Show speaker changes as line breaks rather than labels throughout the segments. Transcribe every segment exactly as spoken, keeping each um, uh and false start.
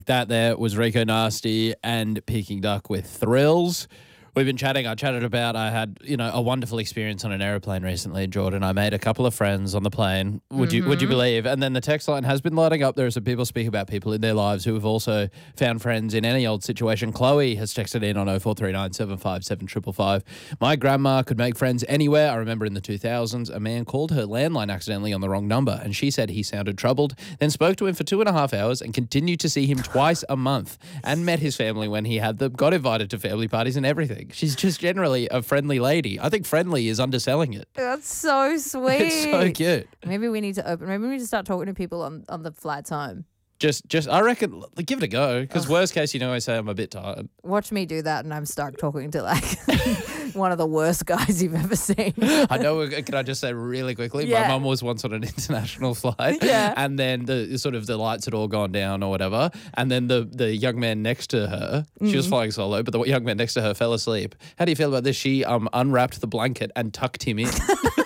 That there was Rico Nasty and Peking Duck with Thrills. We've been chatting. I chatted about I had, you know, a wonderful experience on an aeroplane recently, Jordan. I made a couple of friends on the plane. Would mm-hmm. you would you believe? And then the text line has been lighting up. There are some people speak about people in their lives who have also found friends in any old situation. Chloe has texted in on oh four three nine, seven five seven, five five five. My grandma could make friends anywhere. I remember in the two thousands, a man called her landline accidentally on the wrong number, and she said he sounded troubled, then spoke to him for two and a half hours and continued to see him twice a month and met his family when he had them, got invited to family parties and everything. She's just generally a friendly lady. I think friendly is underselling it.
That's so sweet.
It's so cute.
Maybe we need to open, maybe we need to start talking to people on, on the flights home.
Just, just, I reckon, like, give it a go. Because worst case, you know, I say I'm a bit tired.
Watch me do that, and I'm stuck talking to like one of the worst guys you've ever seen.
I know. Can I just say really quickly?
Yeah.
My mum was once on an international flight,
yeah.
and then the sort of the lights had all gone down or whatever, and then the the young man next to her, mm. she was flying solo, but the young man next to her fell asleep. How do you feel about this? She um unwrapped the blanket and tucked him in.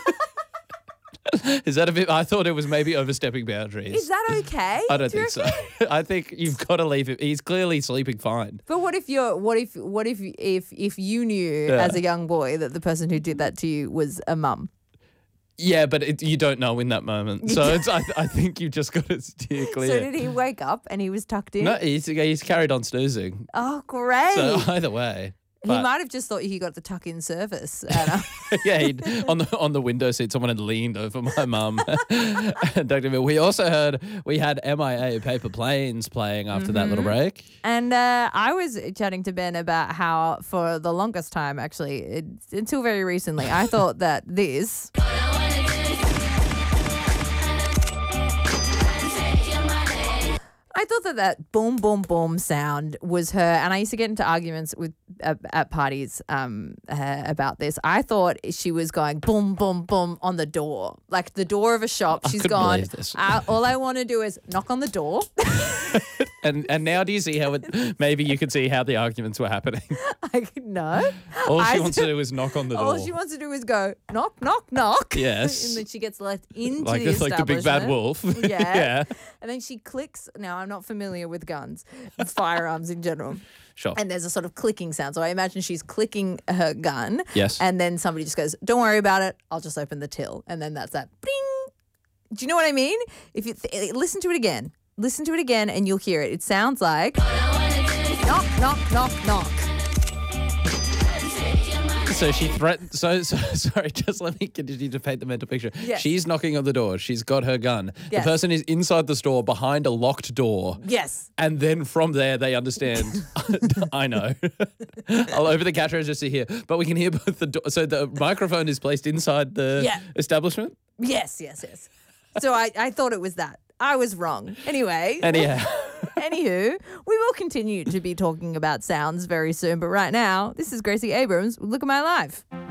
Is that a bit? I thought it was maybe overstepping boundaries.
Is that okay?
I don't
Do
think so. I think you've got to leave him. He's clearly sleeping fine.
But what if you're? What if? What if? If if you knew
Yeah.
as a young boy that the person who did that to you was a mum?
Yeah, but it, you don't know in that moment. So it's, I, I think you just got to steer clear.
So did he wake up and he was tucked in?
No, he's he's carried on snoozing.
Oh, great!
So either way.
He
But,
might have just thought he got the tuck-in service. Anna.
yeah, he'd, on the on the window seat, someone had leaned over my mum. Doctor Bill. We also heard we had M I A Paper Planes playing after mm-hmm. that little break.
And uh, I was chatting to Ben about how for the longest time, actually, it, until very recently, I thought that this... I thought that that boom, boom, boom sound was her, and I used to get into arguments with uh, at parties um, uh, about this. I thought she was going boom, boom, boom on the door, like the door of a shop.
I
She's
couldn't
gone,
believe this.
uh, all I want to do is knock on the door.
and and now do you see how it, maybe you could see how the arguments were happening?
I no.
All she
I
wants to do is knock on the door.
All she wants to do is go knock, knock, knock.
Yes.
And then she gets let into
like,
the
like the big bad wolf.
Yeah.
yeah.
And then she clicks. Now, I'm not familiar with guns, firearms in general.
Sure.
And there's a sort of clicking sound. So I imagine she's clicking her gun.
Yes.
And then somebody just goes, don't worry about it. I'll just open the till. And then that's that. Bing. Do you know what I mean? If you th- listen to it again. Listen to it again and you'll hear it. It sounds like knock, knock, knock, knock.
So she threatened. So, so sorry. Just let me continue to paint the mental picture.
Yes.
She's knocking on the door. She's got her gun.
Yes.
The person is inside the store behind a locked door.
Yes.
And then from there they understand. I know. I'll over the cash register here, but we can hear both the door. So the microphone is placed inside the
Yeah.
establishment.
Yes, yes, yes. So I, I thought it was that. I was wrong. Anyway.
Anyhow.
Anywho, we will continue to be talking about sounds very soon, but right now, this is Gracie Abrams with Look at My Life.